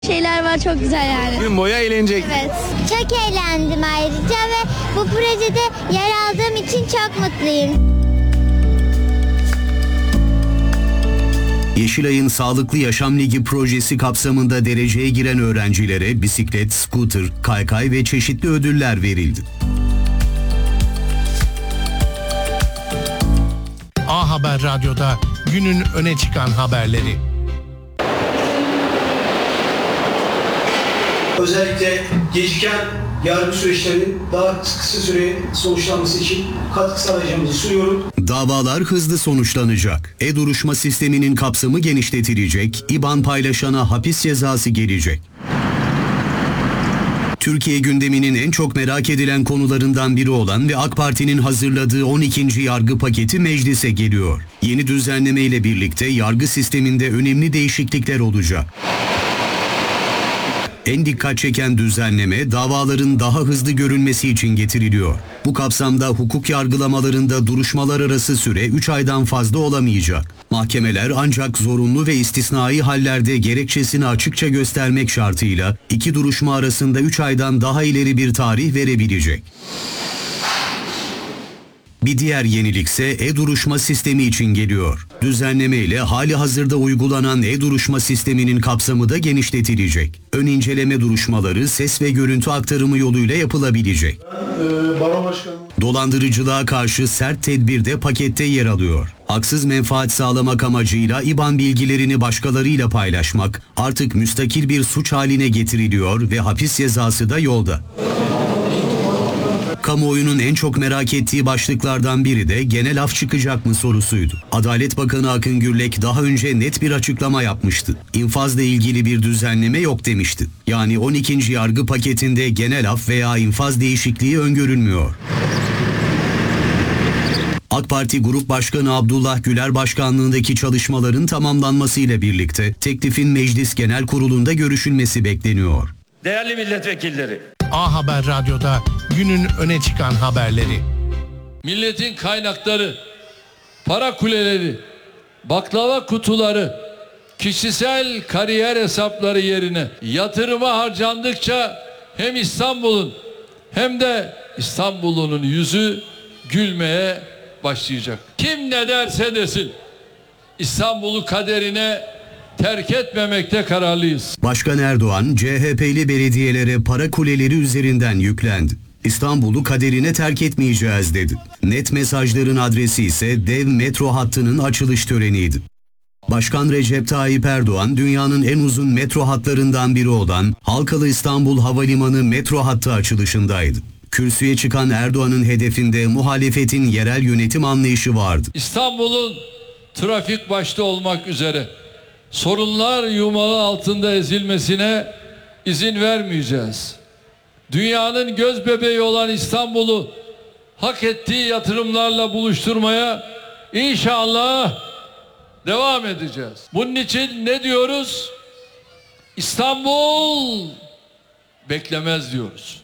Şeyler var, çok güzel yani. Gün boyu eğlenecek. Evet. Çok eğlendim ayrıca ve bu projede yer aldığım için çok mutluyum. Yeşilay'ın Sağlıklı Yaşam Ligi projesi kapsamında dereceye giren öğrencilere bisiklet, scooter, kaykay ve çeşitli ödüller verildi. A Haber Radyo'da günün öne çıkan haberleri. Özellikle geciken yargı süreçlerinin daha kısa süreye sonuçlanması için katkı sağlayacağımızı sunuyorum. Davalar hızlı sonuçlanacak. E-duruşma sisteminin kapsamı genişletilecek, İBAN paylaşana hapis cezası gelecek. Türkiye gündeminin en çok merak edilen konularından biri olan ve AK Parti'nin hazırladığı 12. yargı paketi meclise geliyor. Yeni düzenleme ile birlikte yargı sisteminde önemli değişiklikler olacak. En dikkat çeken düzenleme davaların daha hızlı görülmesi için getiriliyor. Bu kapsamda hukuk yargılamalarında duruşmalar arası süre 3 aydan fazla olamayacak. Mahkemeler ancak zorunlu ve istisnai hallerde gerekçesini açıkça göstermek şartıyla 2 duruşma arasında 3 aydan daha ileri bir tarih verebilecek. Bir diğer yenilikse e-duruşma sistemi için geliyor. Düzenleme ile hali hazırda uygulanan e-duruşma sisteminin kapsamı da genişletilecek. Ön inceleme duruşmaları ses ve görüntü aktarımı yoluyla yapılabilecek. Dolandırıcılığa karşı sert tedbir de pakette yer alıyor. Haksız menfaat sağlamak amacıyla İBAN bilgilerini başkalarıyla paylaşmak artık müstakil bir suç haline getiriliyor ve hapis cezası da yolda. Kamuoyunun en çok merak ettiği başlıklardan biri de genel af çıkacak mı sorusuydu. Adalet Bakanı Akın Gürlek daha önce net bir açıklama yapmıştı. İnfazla ilgili bir düzenleme yok demişti. Yani 12. yargı paketinde genel af veya infaz değişikliği öngörülmüyor. AK Parti Grup Başkanı Abdullah Güler başkanlığındaki çalışmaların tamamlanmasıyla birlikte teklifin Meclis Genel Kurulu'nda görüşülmesi bekleniyor. Değerli milletvekilleri, A Haber Radyo'da günün öne çıkan haberleri. Milletin kaynakları, para kuleleri, baklava kutuları, kişisel kariyer hesapları yerine yatırıma harcandıkça hem İstanbul'un hem de İstanbul'un yüzü gülmeye başlayacak. Kim ne derse desin, İstanbul'u kaderine terk etmemekte kararlıyız. Başkan Erdoğan, CHP'li belediyelere para kuleleri üzerinden yüklendi. İstanbul'u kaderine terk etmeyeceğiz dedi. Net mesajların adresi ise dev metro hattının açılış töreniydi. Başkan Recep Tayyip Erdoğan, dünyanın en uzun metro hatlarından biri olan Halkalı İstanbul Havalimanı metro hattı açılışındaydı. Kürsüye çıkan Erdoğan'ın hedefinde muhalefetin yerel yönetim anlayışı vardı. İstanbul'un trafik başta olmak üzere sorunlar yumağı altında ezilmesine izin vermeyeceğiz. Dünyanın göz bebeği olan İstanbul'u hak ettiği yatırımlarla buluşturmaya inşallah devam edeceğiz. Bunun için ne diyoruz? İstanbul beklemez diyoruz.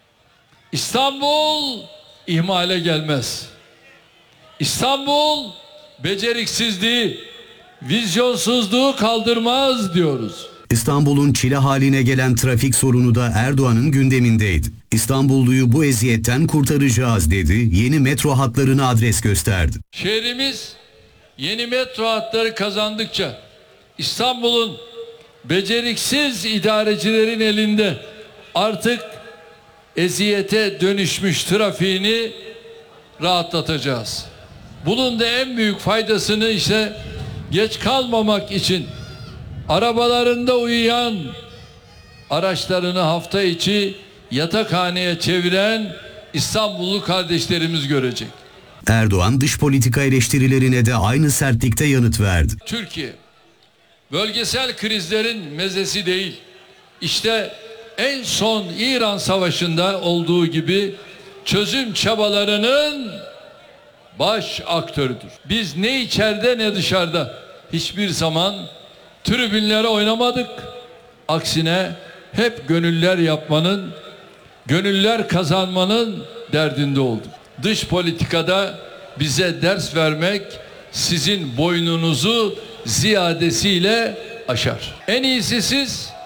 İstanbul ihmale gelmez. İstanbul beceriksizliği, vizyonsuzluğu kaldırmaz diyoruz. İstanbul'un çile haline gelen trafik sorunu da Erdoğan'ın gündemindeydi. İstanbulluyu bu eziyetten kurtaracağız dedi, yeni metro hatlarına adres gösterdi. Şehrimiz yeni metro hatları kazandıkça İstanbul'un beceriksiz idarecilerin elinde artık eziyete dönüşmüş trafiğini rahatlatacağız. Bunun da en büyük faydasını ise geç kalmamak için arabalarında uyuyan, araçlarını hafta içi yatakhaneye çeviren İstanbullu kardeşlerimiz görecek. Erdoğan dış politika eleştirilerine de aynı sertlikte yanıt verdi. Türkiye bölgesel krizlerin mezesi değil. İşte en son İran Savaşı'nda olduğu gibi çözüm çabalarının baş aktörüdür. Biz ne içeride ne dışarıda hiçbir zaman tribünlere oynamadık. Aksine hep gönüller yapmanın, gönüller kazanmanın derdinde olduk. Dış politikada bize ders vermek sizin boynunuzu ziyadesiyle aşar. En iyisi siz